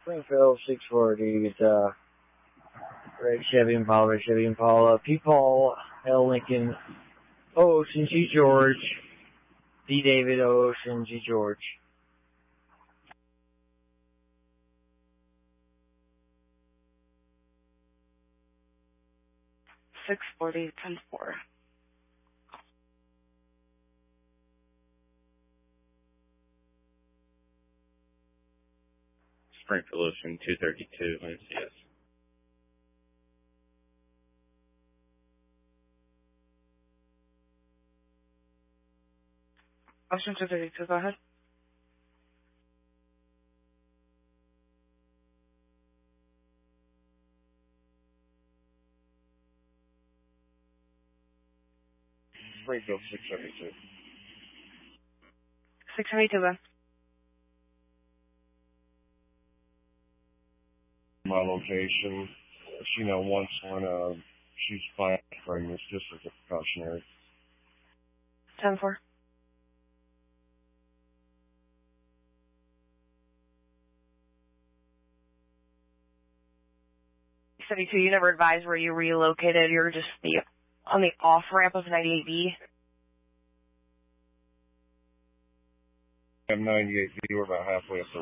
Springfield 640, Red Chevy Impala, P-Paul, L. Lincoln, O. Ocean G. George, D. David, O. Ocean G. George. .640, 10-4. Springfield Ocean 232, NCS. Ocean 232, go ahead. Springfield 672. 672, go. My location. She once when she's pregnant, just as a precautionary. 10-4. You never advised where you relocated. You're just on the off ramp of 98B. I'm 98B. We're about halfway up the